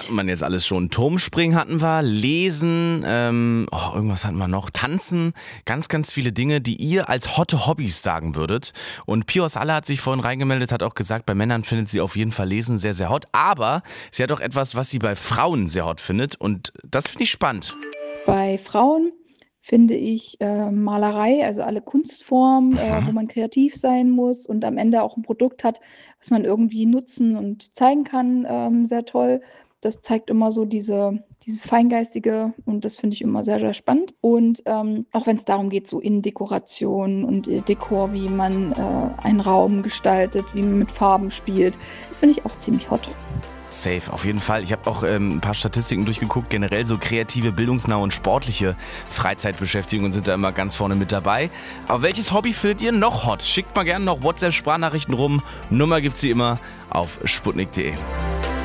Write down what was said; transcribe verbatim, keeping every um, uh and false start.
hatten wir jetzt alles schon. Turmspringen hatten wir, Lesen, ähm, oh, irgendwas hatten wir noch, Tanzen, ganz, ganz viele Dinge, die ihr als hotte Hobbys sagen würdet. Und Pios Alle hat sich vorhin reingemeldet, hat auch gesagt, bei Männern findet sie auf jeden Fall Lesen sehr, sehr hot. Aber sie hat auch etwas, was sie bei Frauen sehr hot findet. Und das finde ich spannend. Bei Frauen finde ich äh, Malerei, also alle Kunstformen, äh, wo man kreativ sein muss und am Ende auch ein Produkt hat, was man irgendwie nutzen und zeigen kann, ähm, sehr toll. Das zeigt immer so diese, dieses Feingeistige und das finde ich immer sehr, sehr spannend. Und ähm, auch wenn es darum geht, so Innendekoration und äh, Dekor, wie man äh, einen Raum gestaltet, wie man mit Farben spielt, das finde ich auch ziemlich hot. Safe, auf jeden Fall. Ich habe auch ähm, ein paar Statistiken durchgeguckt. Generell so kreative, bildungsnahe und sportliche Freizeitbeschäftigungen sind da immer ganz vorne mit dabei. Aber welches Hobby findet ihr noch hot? Schickt mal gerne noch WhatsApp-Sprachnachrichten rum. Nummer gibt's sie immer auf sputnik punkt de.